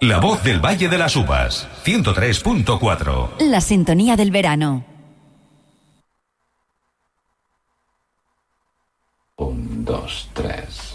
La voz del Valle de las Uvas, 103.4. La sintonía del verano. 1, 2, 3.